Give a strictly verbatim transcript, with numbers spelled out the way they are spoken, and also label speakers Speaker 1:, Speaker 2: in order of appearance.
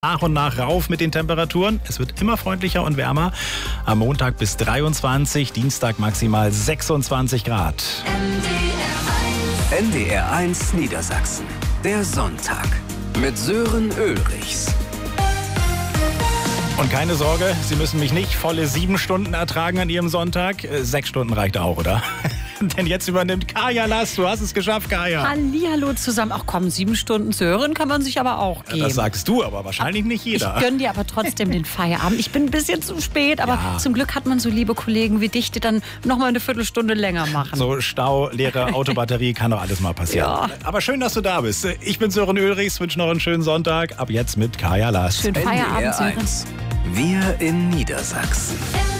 Speaker 1: Nach und nach rauf mit den Temperaturen. Es wird immer freundlicher und wärmer. Am Montag bis dreiundzwanzig, Dienstag maximal sechsundzwanzig Grad.
Speaker 2: N D R eins Niedersachsen. Der Sonntag mit Sören Ulrichs.
Speaker 1: Und keine Sorge, Sie müssen mich nicht volle sieben Stunden ertragen an Ihrem Sonntag. Äh, Sechs Stunden reicht auch, oder? Denn jetzt übernimmt Kaya Last. Du hast es geschafft, Kaya.
Speaker 3: Hallihallo zusammen. Ach komm, sieben Stunden Sören kann man sich aber auch geben.
Speaker 1: Das sagst du, aber wahrscheinlich nicht jeder.
Speaker 3: Ich gönn dir aber trotzdem den Feierabend. Ich bin ein bisschen zu spät, aber
Speaker 1: Ja.
Speaker 3: zum Glück hat man so liebe Kollegen wie dich, die dann noch mal eine Viertelstunde länger machen.
Speaker 1: So Stau, leere Autobatterie, kann doch alles mal passieren.
Speaker 3: Ja.
Speaker 1: Aber schön, dass du da bist. Ich bin Sören Ulrichs, wünsche noch einen schönen Sonntag. Ab jetzt mit Kaya Last.
Speaker 3: Schönen Feierabend,
Speaker 2: N D R
Speaker 3: Sören.
Speaker 2: eins. Wir in Niedersachsen.